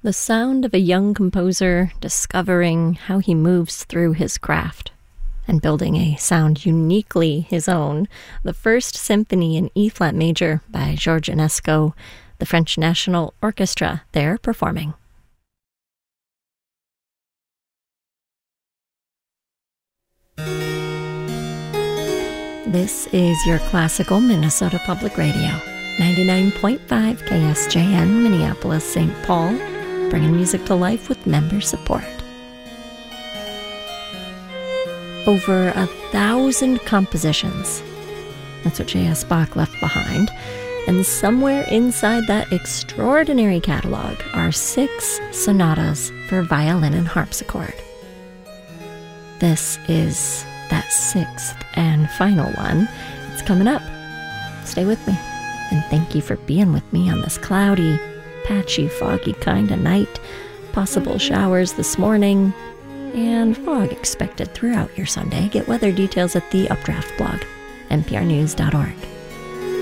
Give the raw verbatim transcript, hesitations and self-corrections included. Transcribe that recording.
The sound of a young composer discovering how he moves through his craft and building a sound uniquely his own. The First Symphony in E-flat major by Georges Enesco, the French National Orchestra, there performing. This is your classical Minnesota Public Radio, ninety-nine point five K S J N, Minneapolis, Saint Paul, bringing music to life with member support. Over a thousand compositions. That's what J S. Bach left behind. And somewhere inside that extraordinary catalog are six sonatas for violin and harpsichord. This is that sixth and final one. It's coming up. Stay with me. And thank you for being with me on this cloudy, patchy, foggy kind of night. Possible showers this morning. And fog expected throughout your Sunday. Get weather details at the Updraft blog, n p r news dot org.